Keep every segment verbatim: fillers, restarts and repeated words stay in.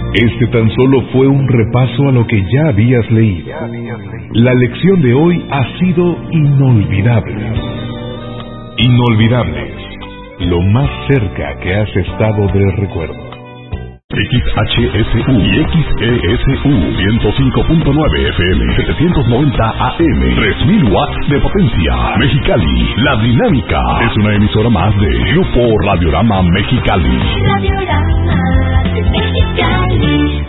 Este tan solo fue un repaso a lo que ya habías leído. La lección de hoy ha sido inolvidable. Inolvidables, lo más cerca que has estado del recuerdo. X H S U y X E S U ciento cinco punto nueve F M, setecientos noventa A M, tres mil watts de potencia. Mexicali, La Dinámica es una emisora más de Grupo Radiorama Mexicali. Radiorama de Mexicali.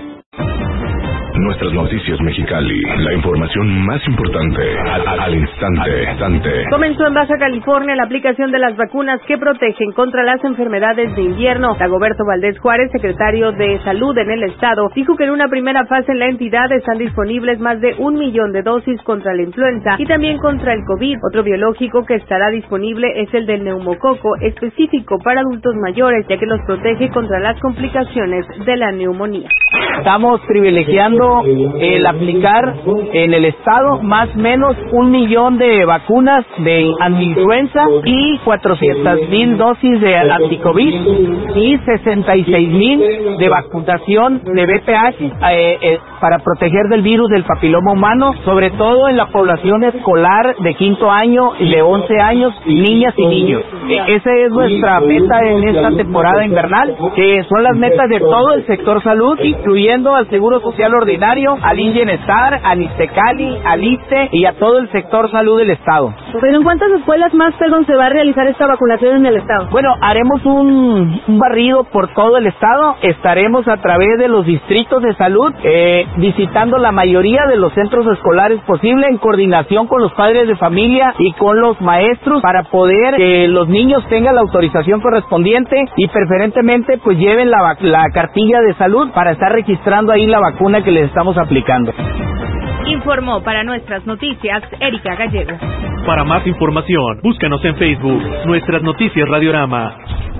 Nuestras noticias Mexicali, la información más importante al, al, al instante, instante. Comenzó en Baja California la aplicación de las vacunas que protegen contra las enfermedades de invierno. Dagoberto Valdés Juárez, secretario de Salud en el estado, dijo que en una primera fase en la entidad están disponibles más de un millón de dosis contra la influenza y también contra el COVID. Otro biológico que estará disponible es el del neumococo, específico para adultos mayores, ya que los protege contra las complicaciones de la neumonía. Estamos privilegiando el aplicar en el estado más o menos un millón de vacunas de antiinfluenza y cuatrocientas mil dosis de anticovid y sesenta y seis mil de vacunación de B P H eh, eh, para proteger del virus del papiloma humano, sobre todo en la población escolar de quinto año y de once años, niñas y niños. Eh, esa es nuestra meta en esta temporada invernal, que son las metas de todo el sector salud, incluyendo al Seguro Social Ordinario, al INSSSAR, al ISTECALI, al ISSSTE y a todo el sector salud del estado. Pero ¿en cuántas escuelas más, perdón, se va a realizar esta vacunación en el estado? Bueno, haremos un, un barrido por todo el estado. Estaremos a través de los distritos de salud eh, visitando la mayoría de los centros escolares posible en coordinación con los padres de familia y con los maestros para poder que los niños tengan la autorización correspondiente y preferentemente pues lleven la, la cartilla de salud para estar registrando ahí la vacuna que les estamos aplicando. Informó para nuestras noticias Erika Gallego. Para más información, búscanos en Facebook, Nuestras Noticias Radiorama.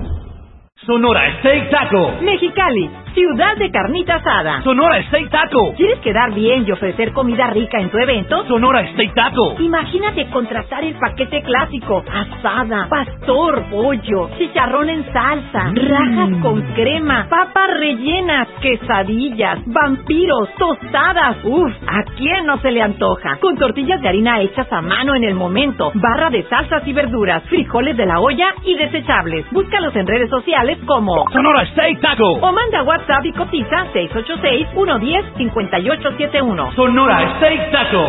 Sonora Steak Taco. Mexicali, ciudad de carnita asada. Sonora Steak Taco. ¿Quieres quedar bien y ofrecer comida rica en tu evento? Sonora Steak Taco. Imagínate contrastar el paquete clásico: asada, pastor, pollo, chicharrón en salsa, mm. rajas con crema, papas rellenas, quesadillas, vampiros, tostadas. Uf, ¿a quién no se le antoja? Con tortillas de harina hechas a mano en el momento, barra de salsas y verduras, frijoles de la olla y desechables. Búscalos en redes sociales como Sonora Steak Taco o manda WhatsApp y cotiza seis ocho seis, uno uno cero, cinco ocho siete uno. Sonora Steak Taco.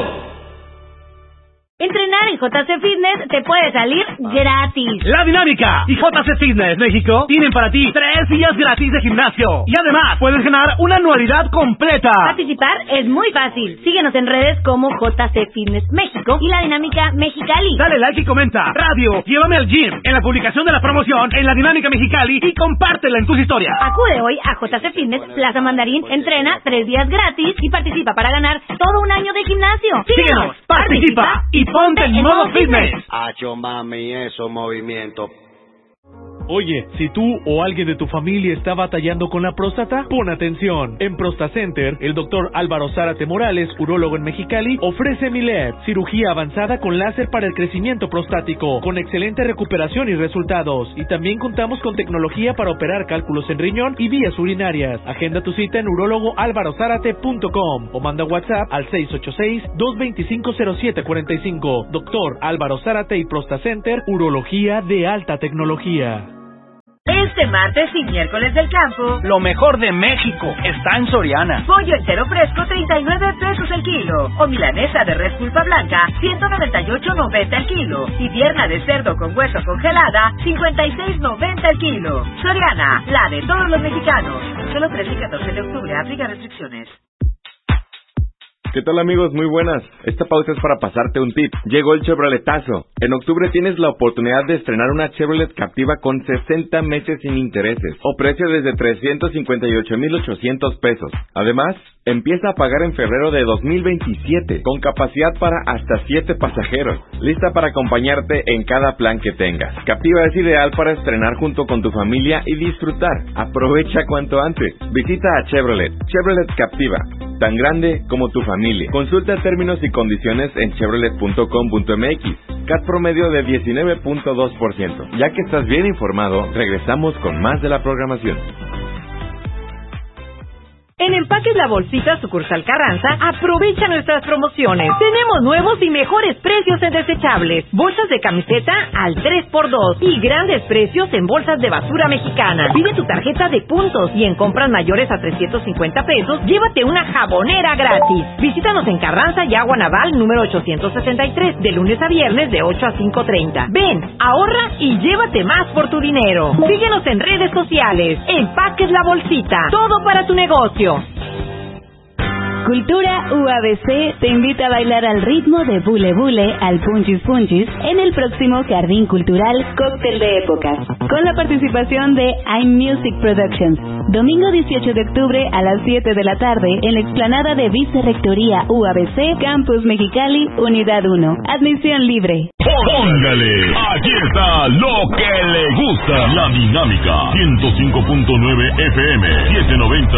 Entrenar en J C Fitness te puede salir gratis. La Dinámica y J C Fitness México tienen para ti tres días gratis de gimnasio. Y además puedes ganar una anualidad completa. Participar es muy fácil. Síguenos en redes como J C Fitness México y La Dinámica Mexicali. Dale like y comenta. Radio, llévame al gym en la publicación de la promoción en La Dinámica Mexicali y compártela en tus historias. Acude hoy a J C Fitness Plaza Mandarín, entrena tres días gratis y participa para ganar todo un año de gimnasio. Síguenos, participa y ponte en modo fitness. Acho, mami, esos movimientos. Oye, si tú o alguien de tu familia está batallando con la próstata, pon atención. En ProstaCenter, el doctor Álvaro Zárate Morales, urólogo en Mexicali, ofrece Milet, cirugía avanzada con láser para el crecimiento prostático, con excelente recuperación y resultados. Y también contamos con tecnología para operar cálculos en riñón y vías urinarias. Agenda tu cita en urólogo álvaro zárate punto com o manda WhatsApp al seis ocho seis, dos dos cinco, cero siete cuatro cinco. Doctor Álvaro Zárate y ProstaCenter, urología de alta tecnología. Este martes y miércoles del campo, lo mejor de México está en Soriana. Pollo entero fresco, treinta y nueve pesos el kilo. O milanesa de res pulpa blanca, ciento noventa y ocho noventa el kilo. Y pierna de cerdo con hueso congelada, cincuenta y seis noventa el kilo. Soriana, la de todos los mexicanos. Solo trece y catorce de octubre, aplica restricciones. ¿Qué tal, amigos? Muy buenas. Esta pausa es para pasarte un tip. Llegó el Chevroletazo. En octubre tienes la oportunidad de estrenar una Chevrolet Captiva con sesenta meses sin intereses o precio desde trescientos cincuenta y ocho mil ochocientos pesos. Además, empieza a pagar en febrero de dos mil veintisiete con capacidad para hasta siete pasajeros. Lista para acompañarte en cada plan que tengas. Captiva es ideal para estrenar junto con tu familia y disfrutar. Aprovecha cuanto antes. Visita a Chevrolet. Chevrolet Captiva, tan grande como tu familia. Consulta términos y condiciones en chevrolet punto com punto m x. C A T promedio de diecinueve punto dos por ciento. Ya que estás bien informado, regresamos con más de la programación. En En Empaques La Bolsita, sucursal Carranza, aprovecha nuestras promociones. Tenemos nuevos y mejores precios en desechables. Bolsas de camiseta al tres por dos y grandes precios en bolsas de basura mexicana. Pide tu tarjeta de puntos y en compras mayores a trescientos cincuenta pesos, llévate una jabonera gratis. Visítanos en Carranza y Agua Naval número ochocientos sesenta y tres, de lunes a viernes de ocho a cinco treinta. Ven, ahorra y llévate más por tu dinero. Síguenos en redes sociales. Empaques La Bolsita. Todo para tu negocio. Cultura U A B C te invita a bailar al ritmo de Bule Bule al Punchis Punchis en el próximo Jardín Cultural Cóctel de Épocas, con la participación de iMusic Productions. Domingo dieciocho de octubre a las siete de la tarde en la explanada de Vicerrectoría U A B C, Campus Mexicali, Unidad uno. Admisión libre. Póngale, aquí está lo que le gusta. La Dinámica ciento cinco punto nueve F M, setecientos noventa